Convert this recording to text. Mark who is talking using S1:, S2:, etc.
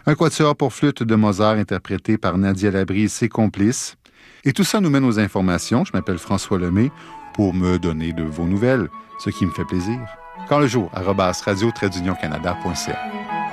S1: Un quatuor pour flûte de Mozart interprété par Nadia Labrie et ses complices. Et tout ça nous mène aux informations. Je m'appelle François Lemay pour me donner de vos nouvelles, ce qui me fait plaisir. Quand le jour, @radio-canada.ca.